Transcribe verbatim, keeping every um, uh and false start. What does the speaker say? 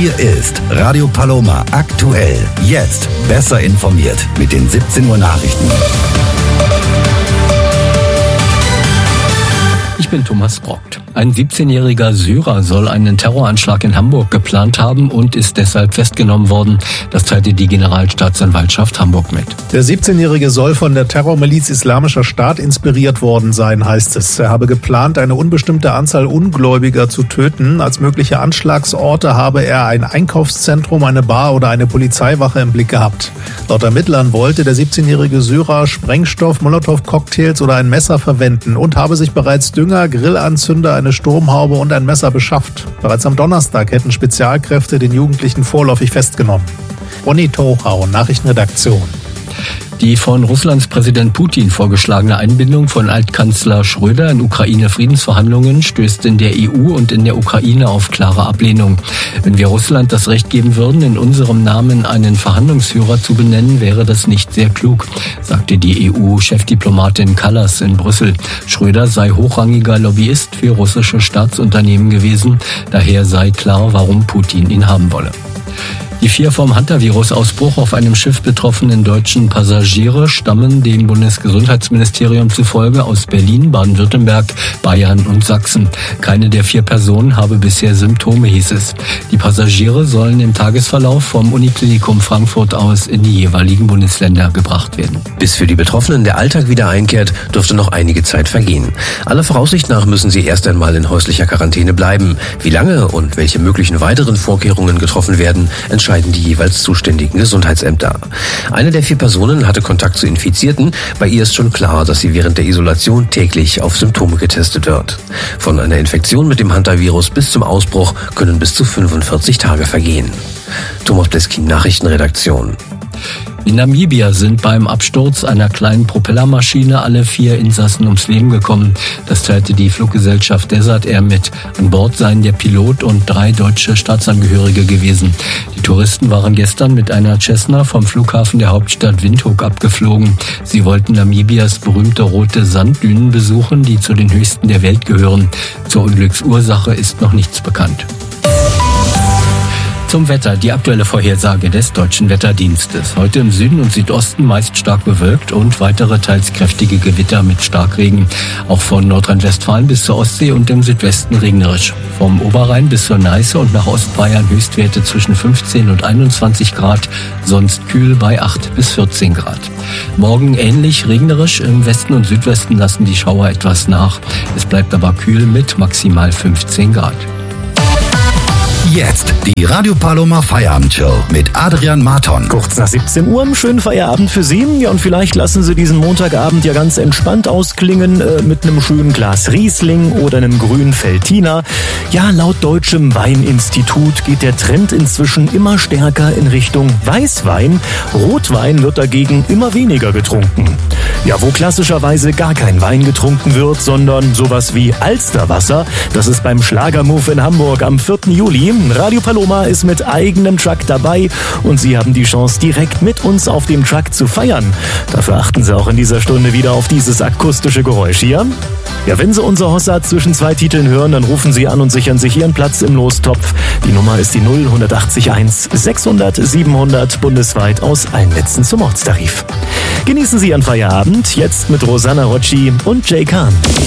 Hier ist Radio Paloma aktuell. Jetzt besser informiert mit den siebzehn Uhr Nachrichten. Ich bin Thomas Brockt. Ein siebzehnjähriger Syrer soll einen Terroranschlag in Hamburg geplant haben und ist deshalb festgenommen worden. Das teilte die Generalstaatsanwaltschaft Hamburg mit. Der siebzehnjährige soll von der Terrormiliz Islamischer Staat inspiriert worden sein, heißt es. Er habe geplant, eine unbestimmte Anzahl Ungläubiger zu töten. Als mögliche Anschlagsorte habe er ein Einkaufszentrum, eine Bar oder eine Polizeiwache im Blick gehabt. Laut Ermittlern wollte der siebzehnjährige Syrer Sprengstoff, Molotow-Cocktails oder ein Messer verwenden und habe sich bereits Dünger, Grillanzünder, eine Sturmhaube und ein Messer beschafft. Bereits am Donnerstag hätten Spezialkräfte den Jugendlichen vorläufig festgenommen. Ronny Tochau, Nachrichtenredaktion. Die von Russlands Präsident Putin vorgeschlagene Einbindung von Altkanzler Schröder in Ukraine-Friedensverhandlungen stößt in der E U und in der Ukraine auf klare Ablehnung. Wenn wir Russland das Recht geben würden, in unserem Namen einen Verhandlungsführer zu benennen, wäre das nicht sehr klug, sagte die E U-Chefdiplomatin Kallas in Brüssel. Schröder sei hochrangiger Lobbyist für russische Staatsunternehmen gewesen. Daher sei klar, warum Putin ihn haben wolle. Die vier vom Hantavirus-Ausbruch auf einem Schiff betroffenen deutschen Passagiere stammen dem Bundesgesundheitsministerium zufolge aus Berlin, Baden-Württemberg, Bayern und Sachsen. Keine der vier Personen habe bisher Symptome, hieß es. Die Passagiere sollen im Tagesverlauf vom Uniklinikum Frankfurt aus in die jeweiligen Bundesländer gebracht werden. Bis für die Betroffenen der Alltag wieder einkehrt, dürfte noch einige Zeit vergehen. Aller Voraussicht nach müssen sie erst einmal in häuslicher Quarantäne bleiben. Wie lange und welche möglichen weiteren Vorkehrungen getroffen werden, entscheiden die jeweils zuständigen Gesundheitsämter. Eine der vier Personen hatte Kontakt zu Infizierten. Bei ihr ist schon klar, dass sie während der Isolation täglich auf Symptome getestet wird. Von einer Infektion mit dem Hantavirus bis zum Ausbruch können bis zu fünfundvierzig Tage vergehen. Thomas Bleskin, Nachrichtenredaktion. In Namibia sind beim Absturz einer kleinen Propellermaschine alle vier Insassen ums Leben gekommen. Das teilte die Fluggesellschaft Desert Air mit. An Bord seien der Pilot und drei deutsche Staatsangehörige gewesen. Die Touristen waren gestern mit einer Cessna vom Flughafen der Hauptstadt Windhoek abgeflogen. Sie wollten Namibias berühmte rote Sanddünen besuchen, die zu den höchsten der Welt gehören. Zur Unglücksursache ist noch nichts bekannt. Zum Wetter, die aktuelle Vorhersage des Deutschen Wetterdienstes. Heute im Süden und Südosten meist stark bewölkt und weitere teils kräftige Gewitter mit Starkregen. Auch von Nordrhein-Westfalen bis zur Ostsee und im Südwesten regnerisch. Vom Oberrhein bis zur Neiße und nach Ostbayern Höchstwerte zwischen fünfzehn und einundzwanzig Grad, sonst kühl bei acht bis vierzehn Grad. Morgen ähnlich regnerisch, im Westen und Südwesten lassen die Schauer etwas nach. Es bleibt aber kühl mit maximal fünfzehn Grad. Jetzt die Radio Paloma Feierabendshow mit Adrian Marton. Kurz nach siebzehn Uhr, schönen Feierabend für Sie. Ja, und vielleicht lassen Sie diesen Montagabend ja ganz entspannt ausklingen äh, mit einem schönen Glas Riesling oder einem grünen Veltliner. Ja, laut Deutschem Weininstitut geht der Trend inzwischen immer stärker in Richtung Weißwein. Rotwein wird dagegen immer weniger getrunken. Ja, wo klassischerweise gar kein Wein getrunken wird, sondern sowas wie Alsterwasser. Das ist beim Schlagermove in Hamburg am vierten Juli. Radio Paloma ist mit eigenem Truck dabei und Sie haben die Chance, direkt mit uns auf dem Truck zu feiern. Dafür achten Sie auch in dieser Stunde wieder auf dieses akustische Geräusch hier. Ja, wenn Sie unser Hossa zwischen zwei Titeln hören, dann rufen Sie an und sichern sich Ihren Platz im Lostopf. Die Nummer ist die null eins acht eins sechshundert siebenhundert bundesweit aus allen Netzen zum Ortstarif. Genießen Sie Ihren Feierabend jetzt mit Rosanna Rocci und Jay Kahn.